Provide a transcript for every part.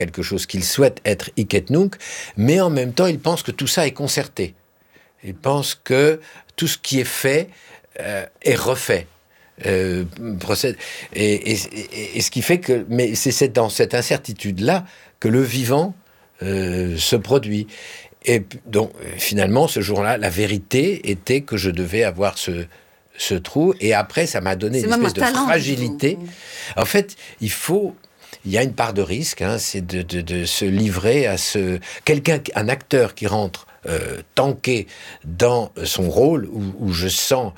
quelque chose qu'il souhaite être hic et nunc, mais en même temps, il pense que tout ça est concerté. Il pense que tout ce qui est fait est refait. Procède. Et ce qui fait que... Mais c'est dans cette incertitude-là que le vivant se produit. Et donc, finalement, ce jour-là, la vérité était que je devais avoir ce trou. Et après, ça m'a donné une espèce de fragilité. En fait, il y a une part de risque, hein, c'est de se livrer à un acteur qui rentre tanké dans son rôle, où je sens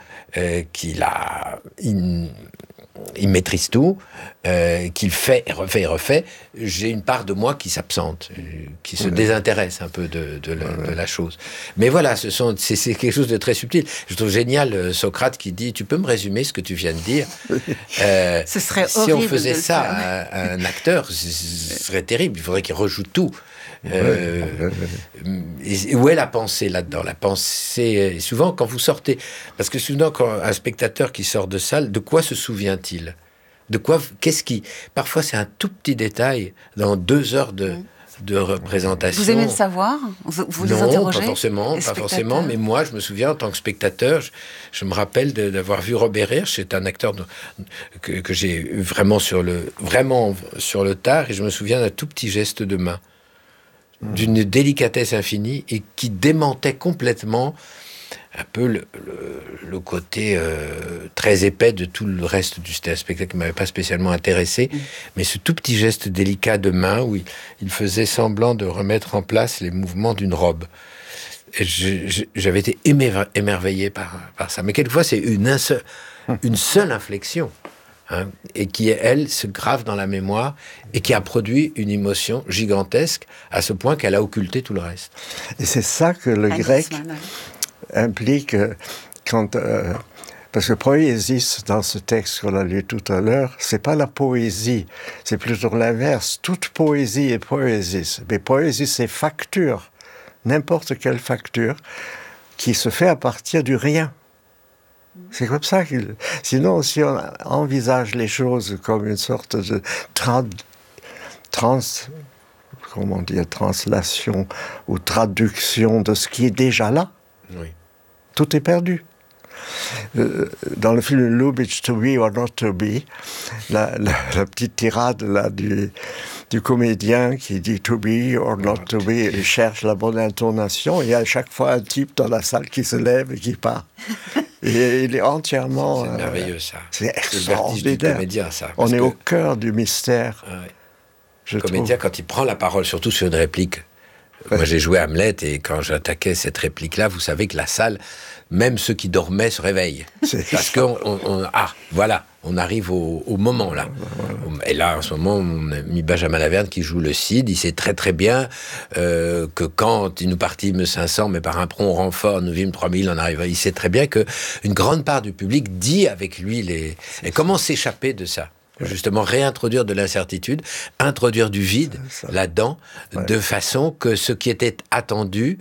il maîtrise tout, qu'il fait et refait, j'ai une part de moi qui s'absente, qui se désintéresse un peu de la chose. Mais voilà, c'est quelque chose de très subtil. Je trouve génial Socrate qui dit « Tu peux me résumer ce que tu viens de dire ?» Ce serait si on faisait ça à un acteur, ce serait terrible. Il faudrait qu'il rejoue tout. Où est la pensée là-dedans? La pensée, souvent quand vous sortez, parce que souvent quand un spectateur qui sort de salle, de quoi se souvient-il? Parfois c'est un tout petit détail dans 2 heures de représentation. Vous aimez le savoir? Vous les interrogez? Non, pas forcément, mais moi je me souviens en tant que spectateur, je me rappelle d'avoir vu Robert Hirsch, c'est un acteur que j'ai eu vraiment sur le tard, et je me souviens d'un tout petit geste de main, d'une délicatesse infinie, et qui démentait complètement un peu le côté très épais de tout le reste du spectacle qui ne m'avait pas spécialement intéressé. Mais ce tout petit geste délicat de main où il faisait semblant de remettre en place les mouvements d'une robe. Et j'avais été émerveillé par ça. Mais quelquefois, c'est une seule inflexion, hein, et qui, elle, se grave dans la mémoire et qui a produit une émotion gigantesque à ce point qu'elle a occulté tout le reste. Et c'est ça que le grec implique quand... parce que poésis, dans ce texte qu'on a lu tout à l'heure, c'est pas la poésie, c'est plutôt l'inverse. Toute poésie est poésis. Mais poésie, c'est facture. N'importe quelle facture qui se fait à partir du rien. C'est comme ça qu'il... Sinon, si on envisage les choses comme une sorte de translation ou traduction de ce qui est déjà là, oui. Tout est perdu. Dans le film Lubitsch, To Be or Not To Be, la petite tirade là, du comédien qui dit To Be or Not To Be, il cherche la bonne intonation, il y a à chaque fois un type dans la salle qui se lève et qui part. Et il est entièrement... C'est merveilleux, ça. C'est extraordinaire. Le vertige du comédien, ça. On est au cœur du mystère. Le comédien, quand il prend la parole, surtout sur une réplique... Moi, j'ai joué Hamlet, et quand j'attaquais cette réplique-là, vous savez que la salle, même ceux qui dormaient, se réveillent. Parce on arrive au moment, là. Et là, en ce moment, on a mis Benjamin Laverne qui joue le Cid. Il sait très très bien que quand nous partîmes 500, mais par un prompt renfort, nous vîmes 3000, on arrive. Il sait très bien qu'une grande part du public dit avec lui et comment s'échapper de ça? Justement, réintroduire de l'incertitude, introduire du vide là-dedans, de façon que ce qui était attendu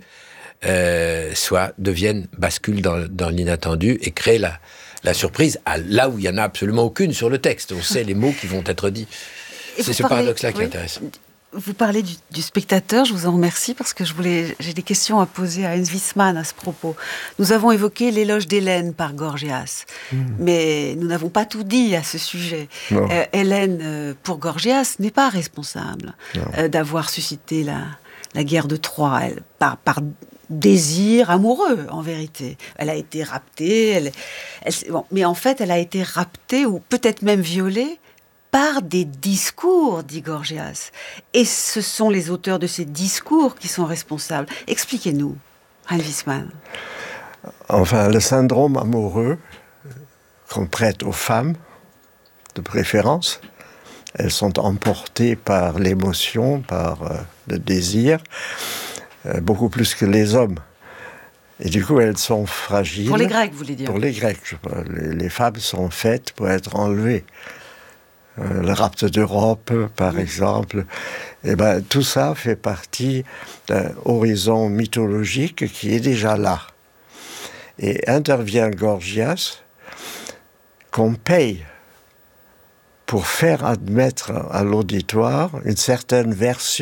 bascule dans l'inattendu et crée la surprise là où il n'y en a absolument aucune sur le texte. On sait les mots qui vont être dits. C'est ce paradoxe-là qui intéresse. Vous parlez du spectateur, je vous en remercie parce que j'ai des questions à poser à Hans Wiesmann à ce propos. Nous avons évoqué l'éloge d'Hélène par Gorgias, mais nous n'avons pas tout dit à ce sujet. Hélène, pour Gorgias, n'est pas responsable d'avoir suscité la guerre de Troie, par désir amoureux, en vérité. Elle a été raptée, mais en fait, elle a été raptée, ou peut-être même violée, par des discours, dit Gorgias. Et ce sont les auteurs de ces discours qui sont responsables. Expliquez-nous, Hans Wiesmann. Enfin, le syndrome amoureux qu'on prête aux femmes, de préférence, elles sont emportées par l'émotion, par le désir, beaucoup plus que les hommes. Et du coup, elles sont fragiles. Pour les Grecs, vous voulez dire? Pour les Grecs. Les femmes sont faites pour être enlevées. Le rapt d'Europe, par exemple. Et tout ça fait partie d'un horizon mythologique qui est déjà là. Et intervient Gorgias, qu'on paye pour faire admettre à l'auditoire une certaine version